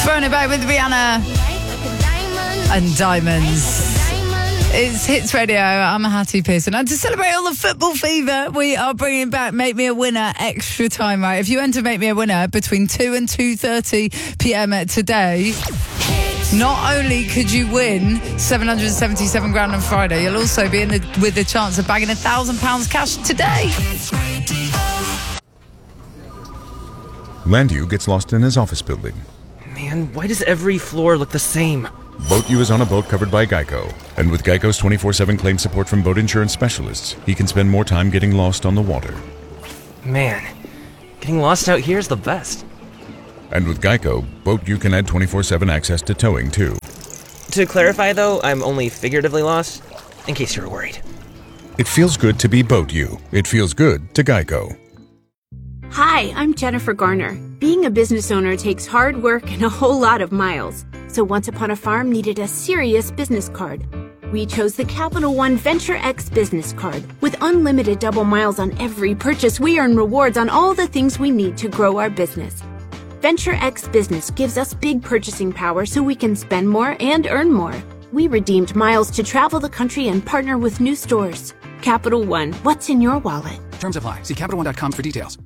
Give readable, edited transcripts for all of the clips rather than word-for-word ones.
Throwing it back with Rihanna and Diamonds. It's Hits Radio. I'm Hattie Pearson. And to celebrate all the football fever, we are bringing back Make Me a Winner extra time, right? If you enter Make Me a Winner between 2 and 2:30 p.m. today, not only could you win 777 grand on Friday, you'll also be with the chance of bagging £1,000 cash today. Landu gets lost in his office building. Man, why does every floor look the same? Boat U is on a boat covered by Geico. And with Geico's 24/7 claim support from boat insurance specialists, he can spend more time getting lost on the water. Man, getting lost out here is the best. And with Geico, Boat U can add 24/7 access to towing, too. To clarify, though, I'm only figuratively lost, in case you were worried. It feels good to be Boat U. It feels good to Geico. Hi, I'm Jennifer Garner. Being a business owner takes hard work and a whole lot of miles. So Once Upon a Farm needed a serious business card. We chose the Capital One Venture X business card. With unlimited double miles on every purchase, we earn rewards on all the things we need to grow our business. Venture X Business gives us big purchasing power so we can spend more and earn more. We redeemed miles to travel the country and partner with new stores. Capital One, what's in your wallet? Terms apply. See CapitalOne.com for details.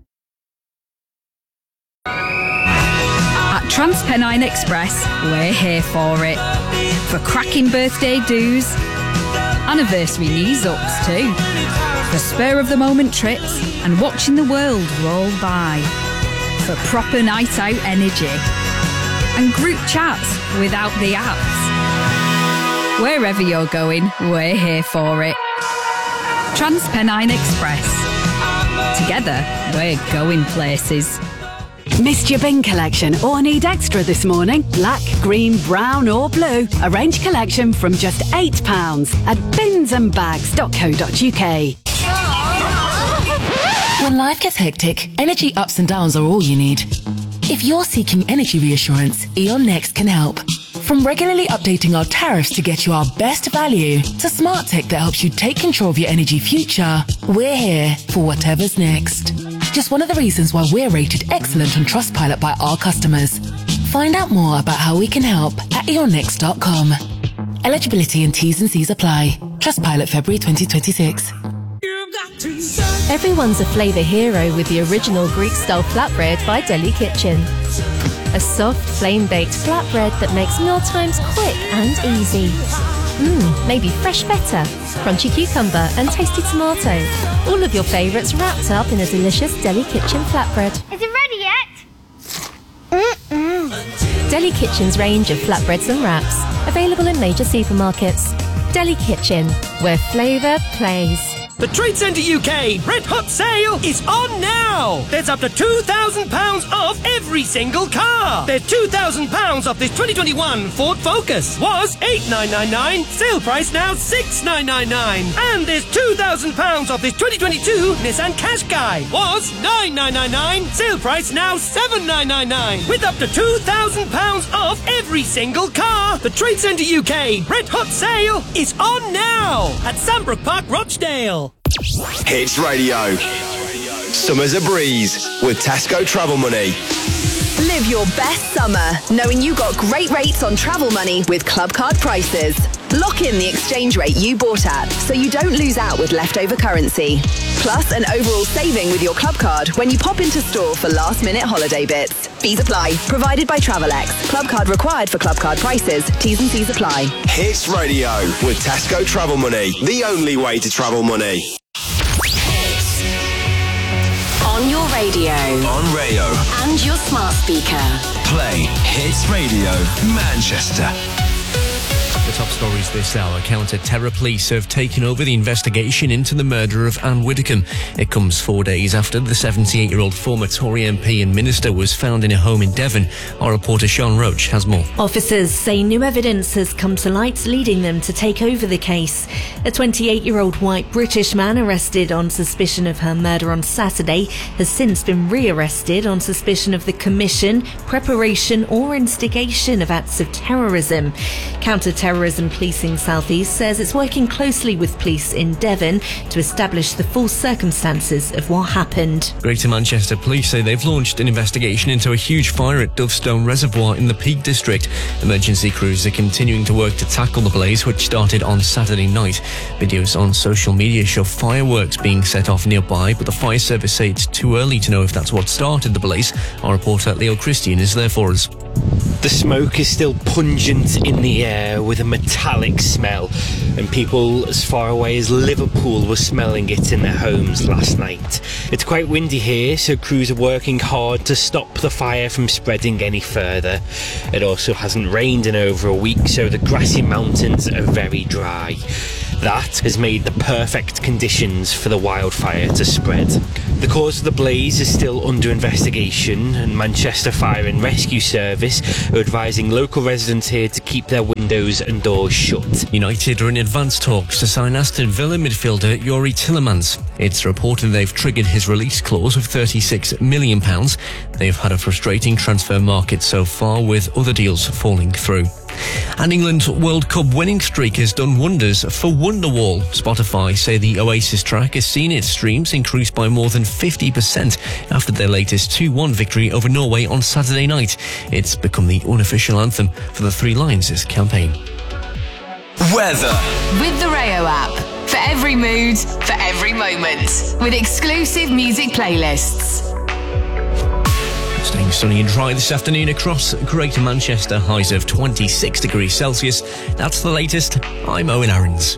At TransPennine Express, we're here for it. For cracking birthday do's, anniversary knees-ups too. For spur-of-the-moment trips and watching the world roll by. For proper night-out energy. And group chats without the apps. Wherever you're going, we're here for it. TransPennine Express. Together, we're going places. Missed your bin collection or need extra this morning? Black, green, brown or blue? Arrange collection from just £8 at binsandbags.co.uk. When life gets hectic, energy ups and downs are all you need. If you're seeking energy reassurance, E.ON Next can help. From regularly updating our tariffs to get you our best value, to smart tech that helps you take control of your energy future, we're here for whatever's next. Just one of the reasons why we're rated excellent on Trustpilot by our customers. Find out more about how we can help at eonnext.com. Eligibility and T's and C's apply. Trustpilot February 2026. Everyone's a flavour hero with the original Greek-style flatbread by Deli Kitchen. A soft, flame-baked flatbread that makes mealtimes quick and easy. Maybe fresh feta, crunchy cucumber and tasty tomato. All of your favourites wrapped up in a delicious Deli Kitchen flatbread. Is it ready yet? Deli Kitchen's range of flatbreads and wraps. Available in major supermarkets. Deli Kitchen, where flavour plays. The Trade Centre UK Red Hot Sale is on now! There's up to £2,000 off every single car! There's £2,000 off this 2021 Ford Focus. Was $8,999, sale price now $6,999. And there's £2,000 off this 2022 Nissan Qashqai. Was $9,999, sale price now $7,999. With up to £2,000 off every single car! The Trade Centre UK Red Hot Sale is on now! At Sandbrook Park, Rochdale. Hits Radio. Summer's a breeze with Tasco Travel Money. Live your best summer knowing you got great rates on travel money with Club Card prices. Lock in the exchange rate you bought at so you don't lose out with leftover currency. Plus an overall saving with your Club Card when you pop into store for last-minute holiday bits. Fees apply. Provided by Travelex. Club Card required for Club Card prices. T's and C's apply. Hits Radio with Tasco Travel Money. The only way to travel money. On your radio. On Rayo. And your smart speaker. Play Hits Radio Manchester. The top stories this hour. Counter-terror police have taken over the investigation into the murder of Anne Widdecombe. It comes 4 days after the 78-year-old former Tory MP and minister was found in a home in Devon. Our reporter Sean Roach has more. Officers say new evidence has come to light, leading them to take over the case. A 28-year-old white British man arrested on suspicion of her murder on Saturday has since been re-arrested on suspicion of the commission, preparation or instigation of acts of terrorism. Counter-terror Terrorism Policing South East says it's working closely with police in Devon to establish the full circumstances of what happened. Greater Manchester Police say they've launched an investigation into a huge fire at Dovestone Reservoir in the Peak District. Emergency crews are continuing to work to tackle the blaze, which started on Saturday night. Videos on social media show fireworks being set off nearby, but the fire service say it's too early to know if that's what started the blaze. Our reporter Leo Christian is there for us. The smoke is still pungent in the air with a metallic smell, and people as far away as Liverpool were smelling it in their homes last night. It's quite windy here, so crews are working hard to stop the fire from spreading any further. It also hasn't rained in over a week, so the grassy mountains are very dry. That has made the perfect conditions for the wildfire to spread. The cause of the blaze is still under investigation, and Manchester Fire and Rescue Service are advising local residents here to keep their windows and doors shut. United are in advanced talks to sign Aston Villa midfielder Youri Tielemans. It's reported they've triggered his release clause of £36 million. They've had a frustrating transfer market so far, with other deals falling through. And England's World Cup winning streak has done wonders for Wonderwall. Spotify say the Oasis track has seen its streams increase by more than 50% after their latest 2-1 victory over Norway on Saturday night. It's become the unofficial anthem for the Three Lions campaign. Weather. With the Rayo app. For every mood, for every moment. With exclusive music playlists. Staying sunny and dry this afternoon across Greater Manchester, highs of 26 degrees Celsius. That's the latest. I'm Owen Aarons.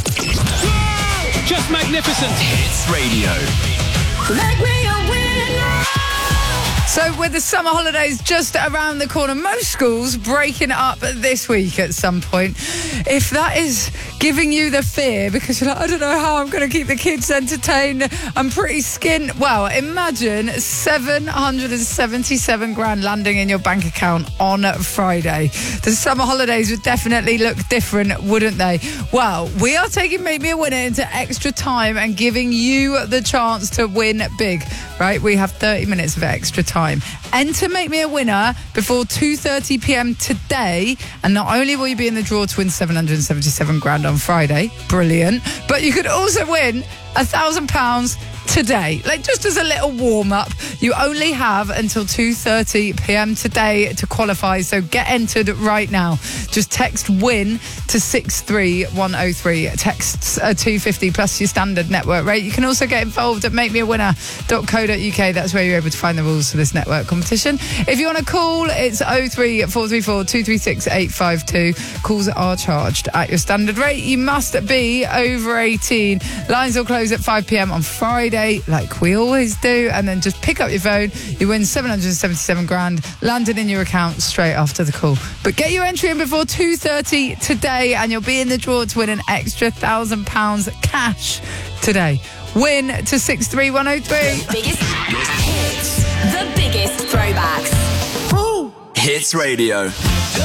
Just magnificent. Hits Radio. Make me a winner. So with the summer holidays just around the corner, most schools breaking up this week at some point. If that is giving you the fear because you're like, I don't know how I'm going to keep the kids entertained, I'm pretty skint. Well, imagine 777 grand landing in your bank account on Friday. The summer holidays would definitely look different, wouldn't they? Well, we are taking Make Me a Winner into extra time and giving you the chance to win big, right? We have 30 minutes of extra time. Enter Make Me a Winner before 2:30 p.m. today, and not only will you be in the draw to win 777 grand on Friday, brilliant, but you could also win £1,000 today. Like, just as a little warm-up, you only have until 2:30 p.m. today to qualify, so get entered right now. Just text WIN to 63103. Texts are £2.50 plus your standard network rate. You can also get involved at makemeawinner.co.uk. That's where you're able to find the rules for this network competition. If you want to call, it's 03434 236 852. Calls are charged at your standard rate. You must be over 18. Lines will close at 5 p.m. on Friday, like we always do, and then just pick up your phone. You win 777 grand landed in your account straight after the call. But get your entry in before 2:30 today, and you'll be in the draw to win an extra £1,000 cash today. Win to 63103. The biggest hits, the biggest throwbacks. Hits Radio.